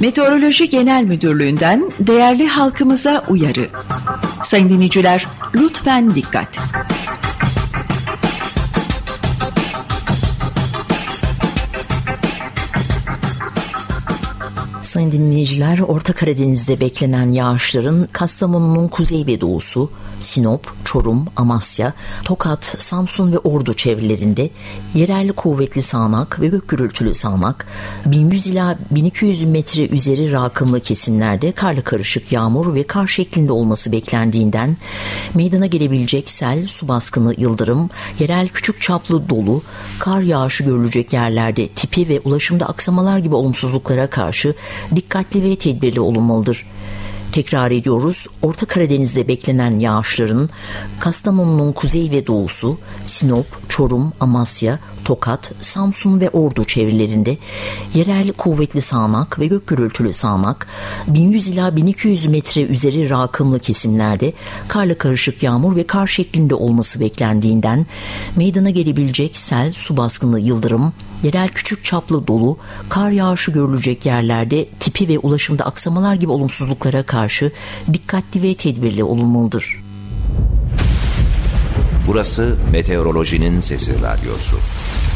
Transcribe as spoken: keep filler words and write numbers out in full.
Meteoroloji Genel Müdürlüğü'nden değerli halkımıza uyarı. Sayın dinleyiciler, lütfen dikkat. Sayın dinleyiciler, Orta Karadeniz'de beklenen yağışların Kastamonu'nun kuzey ve doğusu, Sinop, Çorum, Amasya, Tokat, Samsun ve Ordu çevrelerinde yerel kuvvetli sağanak ve gök gürültülü sağanak, bin yüz ila bin iki yüz metre üzeri rakımlı kesimlerde karla karışık yağmur ve kar şeklinde olması beklendiğinden meydana gelebilecek sel, su baskını, yıldırım, yerel küçük çaplı dolu, kar yağışı görülecek yerlerde tipi ve ulaşımda aksamalar gibi olumsuzluklara karşı dikkatli ve tedbirli olunmalıdır. Tekrar ediyoruz, Orta Karadeniz'de beklenen yağışların Kastamonu'nun kuzey ve doğusu, Sinop, Çorum, Amasya, Tokat, Samsun ve Ordu çevrelerinde yerel kuvvetli sağanak ve gök gürültülü sağanak, bin yüz ila bin iki yüz metre üzeri rakımlı kesimlerde karla karışık yağmur ve kar şeklinde olması beklendiğinden meydana gelebilecek sel, su baskını, yıldırım, yerel küçük çaplı dolu, kar yağışı görülecek yerlerde tipi ve ulaşımda aksamalar gibi olumsuzluklara karşı dikkatli ve tedbirli olunmalıdır. Burası Meteorolojinin Sesi Radyosu.